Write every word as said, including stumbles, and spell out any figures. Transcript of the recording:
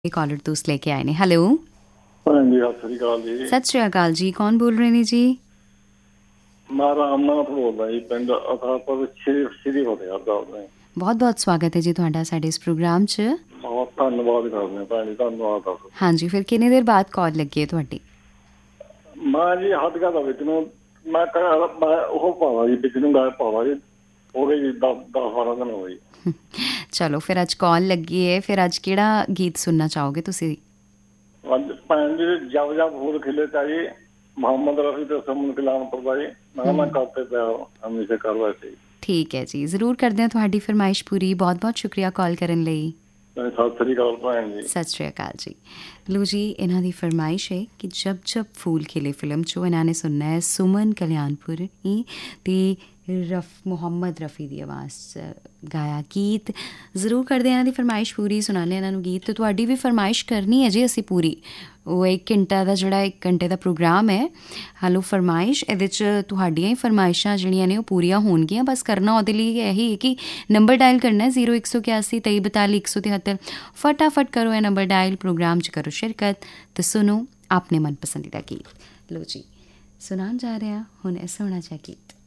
Collar ਦੋਸਤ ਲੈ ਕੇ ਆਏ ਨੇ। ਹੈਲੋ ਹਾਂਜੀ, ਸਤਿ ਸ੍ਰੀ ਅਕਾਲ ਜੀ। ਸਤਿ ਸ਼੍ਰੀ ਅਕਾਲ ਜੀ, ਕੌਣ ਬੋਲ ਰਹੇ ਨੇ ਜੀ? ਮੈਂ ਰਾਮਨਾਥ ਬੋਲਦਾ ਜੀ, ਪਿੰਡ ਅਥਾਪੁਰ ਸ਼੍ਰੀ ਸ਼੍ਰੀ ਫਤਿਹਗੜ੍ਹ ਸਾਹਿਬ ਦਾ। ਬਹੁਤ ਬਹੁਤ ਸਵਾਗਤ ਹੈ ਜੀ ਤੁਹਾਡਾ ਸਾਡੇ ਇਸ ਪ੍ਰੋਗਰਾਮ 'ਚ। ਬਹੁਤ ਧੰਨਵਾਦ ਕਰਦੇ ਹਾਂ ਭੈਣ ਜੀ, ਧੰਨਵਾਦ ਦੱਸੋ। ਹਾਂਜੀ, ਫਿਰ ਕਿੰਨੀ ਦੇਰ ਬਾਅਦ ਕਾਲ ਲੱਗੀ ਹੈ ਤੁਹਾਡੀ? ਮੈਂ ਜੀ ਹੱਦਗਾ ਦਾ ਵਿੱਚ ਨੂੰ ਮੈਂ ਘਰ ਮੈਂ ਉਹ ਪਾਵਾ ਜੀ, ਵਿੱਚ ਨੂੰ ਗਾਇਬ ਪਾਵਾ ਜੀ, ਹੋ ਗਏ ਜੀ ਦਸ ਦਸ ਬਾਰਾਂ ਦਿਨ ਹੋ ਗਏ। ਚਲੋ ਫਿਰ ਅੱਜ ਕਾਲ ਲੱਗੀ ਹੈ, ਫਿਰ ਅੱਜ ਕਿਹੜਾ ਗੀਤ ਸੁਣਨਾ ਚਾਹੋਗੇ ਤੁਸੀਂ? ਅੱਜ ਭੈਣ ਜੀ ਜਬ ਜਬ ਫੂਲ ਖਿਲੇ ਚਾਹੀਏ, ਮੁਹੰਮਦ ਰਫੀ ਤੇ ਸਮਨ ਕਲਾਨਪੁਰ ਦਾ ਜੀ। ਮੈਂ ਕਿਹਾ ਮੈਂ ਕਰਤੇ ਪਿਆ ਹਮੇਸ਼ਾ ਕਰਵਾ ਸੀ। ਠੀਕ ਹੈ ਜੀ, ਜ਼ਰੂਰ ਕਰਦੇ ਹਾਂ ਤੁਹਾਡੀ ਫਰਮਾਇਸ਼ ਪੂਰੀ। ਬਹੁਤ ਬਹੁਤ ਸ਼ੁਕਰੀਆ ਕਾਲ ਕਰਨ ਲਈ। ਸਤਿ ਸ੍ਰੀ ਅਕਾਲ ਭੈਣ ਜੀ। ਸਤਿ ਸ਼੍ਰੀ ਅਕਾਲ ਜੀ। ਲੋ ਜੀ, ਇਹਨਾਂ ਦੀ ਫਰਮਾਇਸ਼ ਹੈ ਕਿ ਜਬ ਜਬ ਫੂਲ ਖਿਲੇ ਫਿਲਮ 'ਚੋਂ ਇਹਨਾਂ ਨੇ ਸੁਣਨਾ ਹੈ ਸੁਮਨ ਕਲਿਆਣਪੁਰ ਹੀ ਅਤੇ ਰਫ ਮੁਹੰਮਦ ਰਫੀ ਦੀ ਆਵਾਜ਼ 'ਚ ਗਾਇਆ ਗੀਤ। ਜ਼ਰੂਰ ਕਰਦੇ ਇਹਨਾਂ ਦੀ ਫਰਮਾਇਸ਼ ਪੂਰੀ, ਸੁਣਾਉਂਦੇ ਇਹਨਾਂ ਨੂੰ ਗੀਤ। ਅਤੇ ਤੁਹਾਡੀ ਵੀ ਫਰਮਾਇਸ਼ ਕਰਨੀ ਹੈ ਜੀ ਅਸੀਂ ਪੂਰੀ। ਉਹ ਇੱਕ ਘੰਟਾ ਦਾ ਜਿਹੜਾ ਇੱਕ ਘੰਟੇ ਦਾ ਪ੍ਰੋਗਰਾਮ ਹੈ ਹੈਲੋ ਫਰਮਾਇਸ਼, ਇਹਦੇ 'ਚ ਤੁਹਾਡੀਆਂ ਹੀ ਫਰਮਾਇਸ਼ਾਂ ਜਿਹੜੀਆਂ ਨੇ ਉਹ ਪੂਰੀਆਂ ਹੋਣਗੀਆਂ। ਬਸ ਕਰਨਾ ਉਹਦੇ ਲਈ ਇਹੀ ਹੈ ਕਿ ਨੰਬਰ ਡਾਇਲ ਕਰਨਾ ਜ਼ੀਰੋ ਇੱਕ ਸੌ ਇਕਿਆਸੀ ਤੇਈ ਬਤਾਲੀ ਇੱਕ ਸੌ ਤਿਹੱਤਰ। ਫਟਾਫਟ ਕਰੋ ਇਹ ਨੰਬਰ ਡਾਇਲ, ਪ੍ਰੋਗਰਾਮ 'ਚ ਕਰੋ ਸ਼ਿਰਕਤ ਅਤੇ ਸੁਣੋ ਆਪਣੇ ਮਨਪਸੰਦੀਦਾ ਗੀਤ। ਲੋ ਜੀ, ਸੁਣਾਉਣ ਜਾ ਰਹੇ ਹਾਂ ਹੁਣ ਇਹ ਸੋਹਣਾ ਜਿਹਾ ਗੀਤ।